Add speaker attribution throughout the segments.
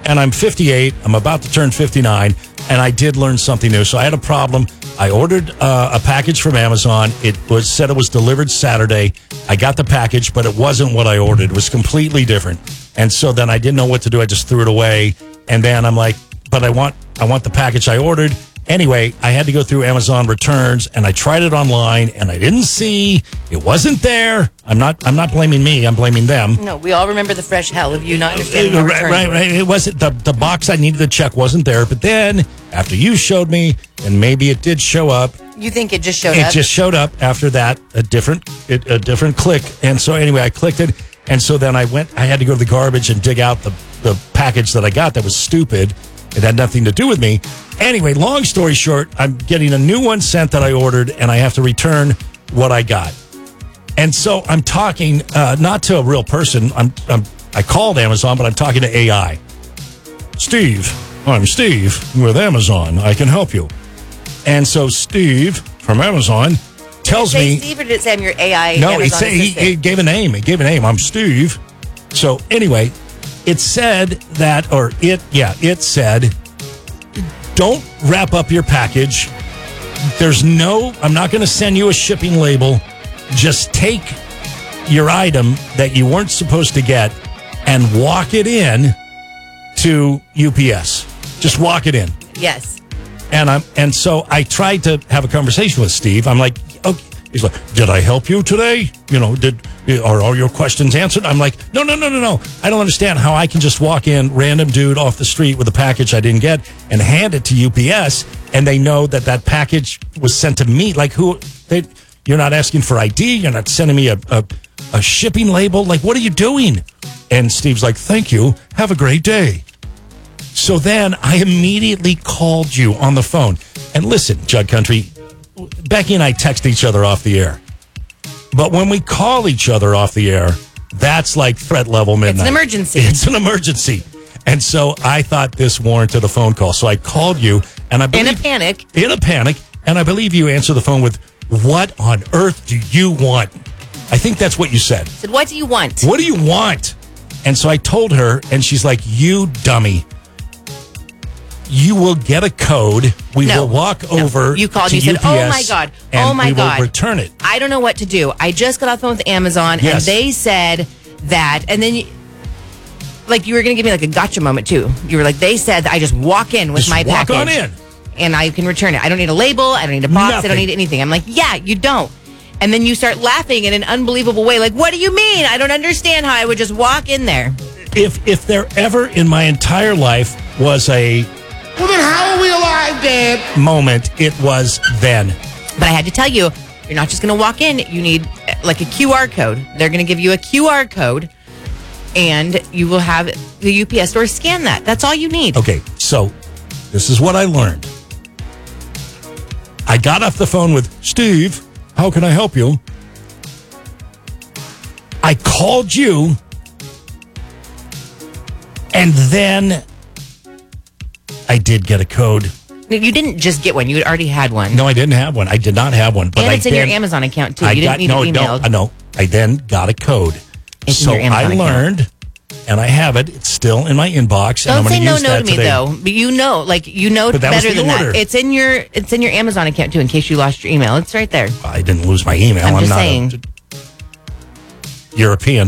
Speaker 1: And I'm 58. I'm about to turn 59. And I did learn something new. So I had a problem. I ordered a package from Amazon. It was said it was delivered Saturday. I got the package, but it wasn't what I ordered. It was completely different. And so then I didn't know what to do. I just threw it away. And then I'm like, but I want the package I ordered. Anyway, I had to go through Amazon returns, and I tried it online, and I didn't see. It wasn't there. I'm not blaming me. I'm blaming them.
Speaker 2: No, we all remember the fresh hell of you not understanding.
Speaker 1: Right. It wasn't the box I needed to check wasn't there. But then after you showed me, and maybe it did show up.
Speaker 2: You think it just showed up?
Speaker 1: It just showed up after that, a different click. And so anyway, I clicked it, and so then I had to go to the garbage and dig out the package that I got that was stupid. It had nothing to do with me. Anyway, long story short, I'm getting a new one sent that I ordered, and I have to return what I got. And so I'm talking not to a real person. I called Amazon, but I'm talking to AI. Steve, I'm Steve with Amazon. I can help you. And so Steve from Amazon tells me.
Speaker 2: Steve, or did it say I'm your AI?
Speaker 1: No,
Speaker 2: Amazon
Speaker 1: he gave a name. He gave a name. I'm Steve. So anyway. It said that, it said, don't wrap up your package. I'm not going to send you a shipping label. Just take your item that you weren't supposed to get and walk it in to UPS. Just walk it in.
Speaker 2: Yes.
Speaker 1: And so I tried to have a conversation with Steve. I'm like, okay. He's like, did I help you today? Are all your questions answered? I'm like, no. I don't understand how I can just walk in, random dude off the street with a package I didn't get, and hand it to UPS, and they know that package was sent to me. Like, you're not asking for ID. You're not sending me a shipping label. Like, what are you doing? And Steve's like, thank you. Have a great day. So then I immediately called you on the phone. And listen, Jug Country, Becky and I text each other off the air. But when we call each other off the air, that's like threat level midnight.
Speaker 2: It's an emergency.
Speaker 1: It's an emergency. And so I thought this warranted a phone call. So I called you, and I believe... In a panic. And I believe you answered the phone with, what on earth do you want? I think that's what you said.
Speaker 2: I said, what do you want?
Speaker 1: What do you want? And so I told her, and she's like, you dummy. You will get a code. We will walk over.
Speaker 2: You called.
Speaker 1: To
Speaker 2: You said,
Speaker 1: UPS,
Speaker 2: "Oh my god! Oh my god!"
Speaker 1: We will return it.
Speaker 2: I don't know what to do. I just got off the phone with Amazon, and they said that, and then you were going to give me like a gotcha moment too. You were like, they said that I just walk in with my package.
Speaker 1: Walk on in,
Speaker 2: and I can return it. I don't need a label. I don't need a box. Nothing. I don't need anything. I'm like, yeah, you don't. And then you start laughing in an unbelievable way. Like, what do you mean? I don't understand how I would just walk in there.
Speaker 1: If there ever in my entire life was a
Speaker 3: well, then how are we alive, Dad?
Speaker 1: Moment, it was then.
Speaker 2: But I had to tell you, you're not just going to walk in. You need like a QR code. They're going to give you a QR code, and you will have the UPS store scan that. That's all you need.
Speaker 1: Okay, so this is what I learned. I got off the phone with Steve. How can I help you? I called you, and then I did get a code.
Speaker 2: You didn't just get one. You already had one.
Speaker 1: No, I didn't have one. I did not have one. But
Speaker 2: and it's in your Amazon account, too. You didn't need it emailed.
Speaker 1: No. I then got a code.
Speaker 2: It's
Speaker 1: so
Speaker 2: in your Amazon
Speaker 1: I learned, and I have it. It's still in my inbox.
Speaker 2: Don't
Speaker 1: and I'm
Speaker 2: say
Speaker 1: use
Speaker 2: no
Speaker 1: that
Speaker 2: to me,
Speaker 1: today.
Speaker 2: though. But you know
Speaker 1: But that
Speaker 2: better
Speaker 1: was the
Speaker 2: than
Speaker 1: order.
Speaker 2: that. It's in your Amazon account, too, in case you lost your email. It's right there.
Speaker 1: I didn't lose my email.
Speaker 2: I'm just
Speaker 1: not
Speaker 2: saying.
Speaker 1: European.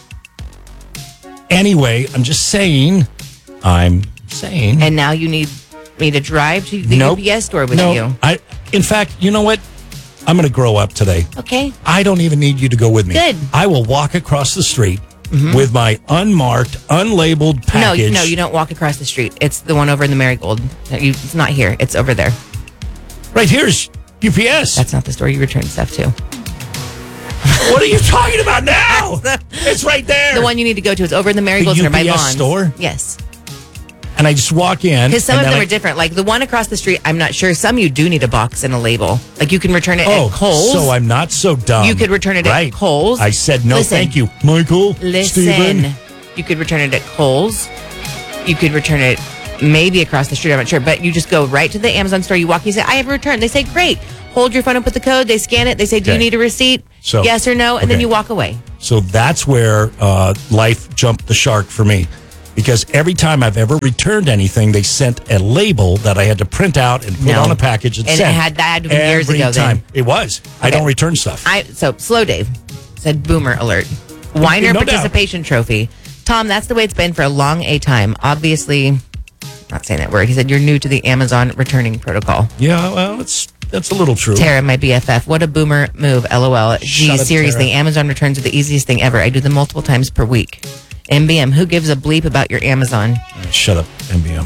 Speaker 1: Anyway, I'm just saying. And
Speaker 2: now you need me to drive to the UPS store with you.
Speaker 1: In fact, you know what? I'm going to grow up today.
Speaker 2: Okay.
Speaker 1: I don't even need you to go with me.
Speaker 2: Good.
Speaker 1: I will walk across the street with my unmarked, unlabeled package.
Speaker 2: No, you don't walk across the street. It's the one over in the Marigold. It's not here. It's over there.
Speaker 1: Right here's UPS.
Speaker 2: That's not the store you return stuff to.
Speaker 1: What are you talking about now? It's right there.
Speaker 2: The one you need to go to is over in the Marigold Center by
Speaker 1: UPS
Speaker 2: Vons.
Speaker 1: store?
Speaker 2: Yes.
Speaker 1: And I just walk in.
Speaker 2: Because some of them are different. Like the one across the street, I'm not sure. Some you do need a box and a label. Like you can return it at Kohl's.
Speaker 1: So I'm not so dumb.
Speaker 2: You could return it at Kohl's.
Speaker 1: I said no, thank you, Michael. Steven.
Speaker 2: You could return it at Kohl's. You could return it maybe across the street. I'm not sure. But you just go right to the Amazon store. You walk. You say, I have a return. They say, great. Hold your phone up with the code. They scan it. They say, do you need a receipt?
Speaker 1: So,
Speaker 2: yes or no? And then you walk away.
Speaker 1: So that's where life jumped the shark for me. because every time I've ever returned anything, they sent a label that I had to print out and put on a package and send.
Speaker 2: And that had to be years
Speaker 1: every
Speaker 2: ago
Speaker 1: time.
Speaker 2: then.
Speaker 1: It was. I don't return stuff.
Speaker 2: So, Slow Dave said boomer alert. Weiner
Speaker 1: No doubt.
Speaker 2: participation trophy. Tom, that's the way it's been for a long time. Obviously, not saying that word. He said, you're new to the Amazon returning protocol.
Speaker 1: Yeah, well, that's a little true.
Speaker 2: Tara, my BFF. What a boomer move. LOL. Gee,
Speaker 1: Shut up,
Speaker 2: seriously,
Speaker 1: Tara.
Speaker 2: Amazon returns are the easiest thing ever. I do them multiple times per week. MBM, who gives a bleep about your Amazon?
Speaker 1: Shut up, MBM.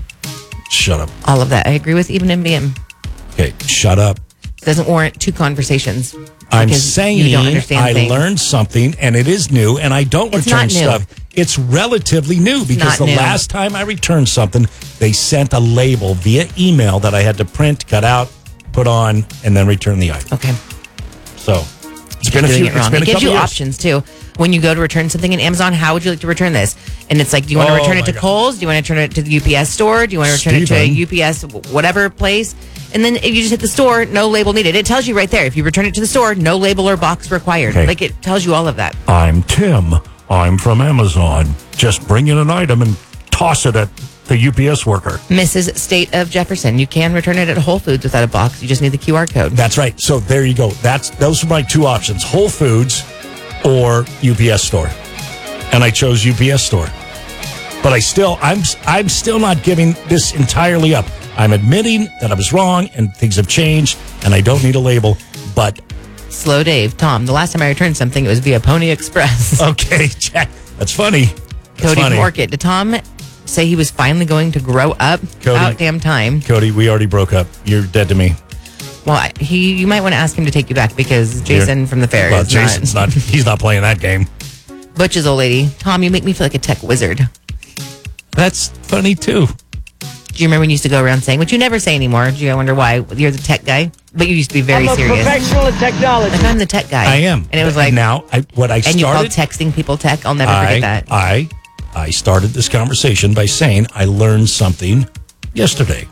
Speaker 1: Shut up.
Speaker 2: All of that. I agree with even MBM.
Speaker 1: Okay, shut up.
Speaker 2: Doesn't warrant two conversations.
Speaker 1: I'm
Speaker 2: because
Speaker 1: saying
Speaker 2: you don't understand
Speaker 1: I
Speaker 2: things.
Speaker 1: learned something and it is new and I don't
Speaker 2: It's
Speaker 1: return
Speaker 2: not new.
Speaker 1: stuff. It's relatively new because
Speaker 2: not
Speaker 1: the
Speaker 2: new.
Speaker 1: last time I returned something, they sent a label via email that I had to print, cut out, put on, and then return the item.
Speaker 2: Okay.
Speaker 1: So it's been a
Speaker 2: Doing
Speaker 1: few.
Speaker 2: it wrong.
Speaker 1: It's been
Speaker 2: It
Speaker 1: a
Speaker 2: gives
Speaker 1: couple
Speaker 2: you
Speaker 1: years.
Speaker 2: options too. When you go to return something in Amazon, how would you like to return this? And it's like, do you want to
Speaker 1: Oh,
Speaker 2: return it
Speaker 1: my
Speaker 2: to
Speaker 1: God.
Speaker 2: Kohl's? Do you want to return it to the UPS store? Do you want to return it to a UPS whatever place? And then if you just hit the store, no label needed. It tells you right there. If you return it to the store, no label or box required.
Speaker 1: Okay.
Speaker 2: Like it tells you all of that.
Speaker 1: I'm Tim. I'm from Amazon. Just bring in an item and toss it at the UPS worker.
Speaker 2: Mrs. State of Jefferson, you can return it at Whole Foods without a box. You just need the QR code.
Speaker 1: That's right. So there you go. Those are my two options: Whole Foods or UPS store. And I chose UPS store. But I'm still not giving this entirely up. I'm admitting that I was wrong and things have changed and I don't need a label. But
Speaker 2: Slow Dave, Tom, the last time I returned something, it was via Pony Express.
Speaker 1: okay, Jack, that's funny. That's
Speaker 2: Cody
Speaker 1: funny.
Speaker 2: from Orchid. Did Tom say he was finally going to grow up?
Speaker 1: Cody.
Speaker 2: About damn time.
Speaker 1: Cody, we already broke up. You're dead to me.
Speaker 2: Well, you might want to ask him to take you back because Jason from the fair
Speaker 1: Well,
Speaker 2: is
Speaker 1: Jason's not. He's not playing that game.
Speaker 2: Butch's old lady. Tom, you make me feel like a tech wizard.
Speaker 1: That's funny too.
Speaker 2: Do you remember when you used to go around saying, which you never say anymore? Do you wonder why? You're the tech guy, but you used to be very
Speaker 4: I'm a
Speaker 2: serious.
Speaker 4: professional in technology.
Speaker 2: Like, I'm the tech guy.
Speaker 1: I am.
Speaker 2: And it was like,
Speaker 1: now what I
Speaker 2: and you called
Speaker 1: started.
Speaker 2: texting people tech. I'll never forget that.
Speaker 1: I started this conversation by saying I learned something yesterday.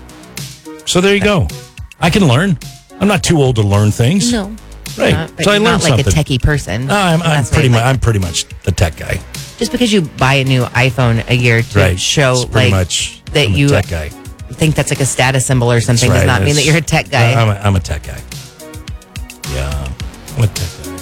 Speaker 1: So there you go. I can learn. I'm not too old to learn things.
Speaker 2: No.
Speaker 1: Right.
Speaker 2: But
Speaker 1: So I
Speaker 2: you're
Speaker 1: learned
Speaker 2: not like
Speaker 1: something.
Speaker 2: a techie person.
Speaker 1: I'm
Speaker 2: That's
Speaker 1: pretty
Speaker 2: like-
Speaker 1: much. I'm pretty much the tech guy.
Speaker 2: Just because you buy a new iPhone a year to
Speaker 1: Right.
Speaker 2: show
Speaker 1: It's pretty
Speaker 2: like
Speaker 1: much
Speaker 2: that
Speaker 1: I'm a
Speaker 2: you
Speaker 1: tech guy.
Speaker 2: think that's like a status symbol or something
Speaker 1: That's
Speaker 2: does
Speaker 1: right.
Speaker 2: not mean that you're a tech guy.
Speaker 1: I'm a tech guy. Yeah, I'm a tech guy.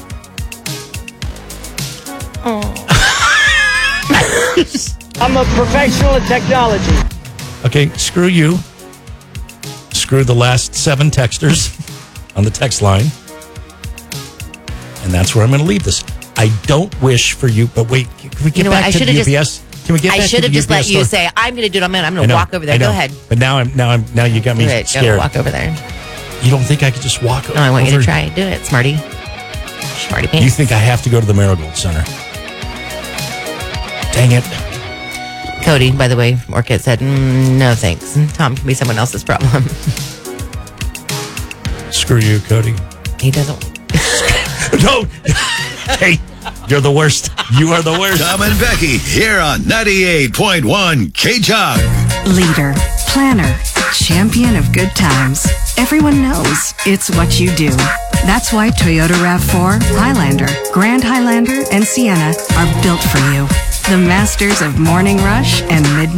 Speaker 4: I'm a professional in technology.
Speaker 1: Okay, screw you. Screw the last 7 texters on the text line. And that's where I'm going to leave this. I don't wish for you, but wait, can we get
Speaker 2: know what? I
Speaker 1: back to the
Speaker 2: should've
Speaker 1: UPS? Can we get
Speaker 2: I
Speaker 1: back to
Speaker 2: should
Speaker 1: the
Speaker 2: have just
Speaker 1: UPS
Speaker 2: let you
Speaker 1: store?
Speaker 2: say, I'm going to do it. I'm
Speaker 1: I
Speaker 2: going to
Speaker 1: know,
Speaker 2: walk over there.
Speaker 1: I know.
Speaker 2: Go ahead.
Speaker 1: But now you got me
Speaker 2: Do it. Go
Speaker 1: scared.
Speaker 2: walk over there.
Speaker 1: You don't think I could just walk over?
Speaker 2: No, I want you to try. Do it, smarty. Smarty pants.
Speaker 1: You think I have to go to the Marigold Center? Dang it.
Speaker 2: Cody, by the way, from Orchid said, no thanks. Tom can be someone else's problem.
Speaker 1: Screw you, Cody.
Speaker 2: He doesn't.
Speaker 1: No. Hey, you're the worst. You are the worst.
Speaker 5: Tom and Becky here on 98.1 K-Talk.
Speaker 6: Leader, planner, champion of good times. Everyone knows it's what you do. That's why Toyota RAV4, Highlander, Grand Highlander, and Sienna are built for you. The masters of morning rush and midnight